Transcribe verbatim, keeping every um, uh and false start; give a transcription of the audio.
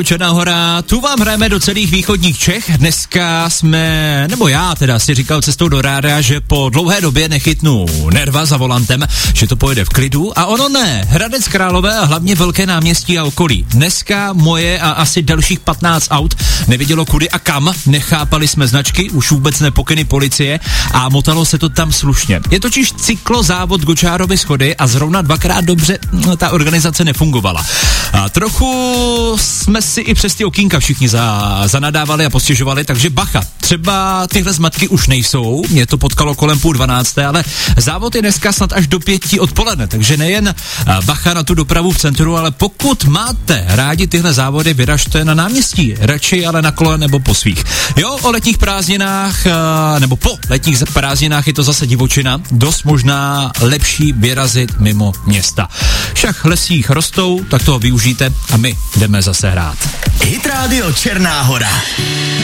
Černá Hora, tu vám hrajeme do celých východních Čech. Dneska jsme, nebo já teda si říkal cestou do rádia, že po dlouhé době nechytnu nerva za volantem, že to pojede v klidu, a ono ne. Hradec Králové a hlavně Velké náměstí a okolí. Dneska moje a asi dalších patnáct aut nevidělo kudy a kam, nechápali jsme značky, už vůbec ne pokyny policie a motalo se to tam slušně. Je totiž cyklozávod Gočárovy schody a zrovna dvakrát dobře no, ta organizace nefungovala. A trochu jsme si i přes ty okýnka všichni za, zanadávali a postěžovali, takže bacha. Třeba tyhle zmatky už nejsou, mě to potkalo kolem půl dvanácté, ale závod je dneska snad až do pěti odpoledne, takže nejen bacha na tu dopravu v centru, ale pokud máte rádi tyhle závody, vyražte na náměstí, radši ale na kole nebo po svých. Jo, o letních prázdninách, nebo po letních prázdninách je to zase divočina, dost možná lepší vyrazit mimo města. Však lesích rostou, tak toho využijte a my jdeme zase hrát. Hit Radio Černá Hora.